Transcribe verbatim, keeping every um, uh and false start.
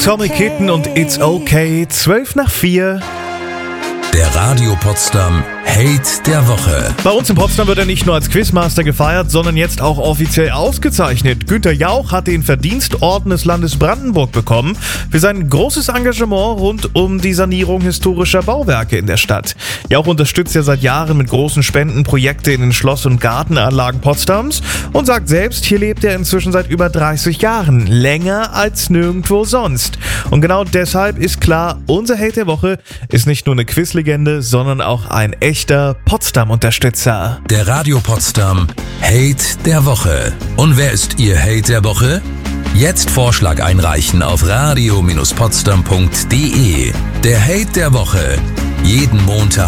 Tommy Kitten und It's Okay, zwölf nach vier. Der Radio Potsdam Hate der Woche. Bei uns in Potsdam wird er nicht nur als Quizmaster gefeiert, sondern jetzt auch offiziell ausgezeichnet. Günter Jauch hat den Verdienstorden des Landes Brandenburg bekommen für sein großes Engagement rund um die Sanierung historischer Bauwerke in der Stadt. Jauch unterstützt ja seit Jahren mit großen Spenden Projekte in den Schloss- und Gartenanlagen Potsdams und sagt selbst, hier lebt er inzwischen seit über dreißig Jahren, länger als nirgendwo sonst. Und genau deshalb ist klar, unser Hate der Woche ist nicht nur eine Quizlegende, sondern auch ein echter Potsdam-Unterstützer. Der Radio Potsdam Hate der Woche. Und wer ist Ihr Hate der Woche? Jetzt Vorschlag einreichen auf radio Bindestrich potsdam punkt de. Der Hate der Woche. Jeden Montag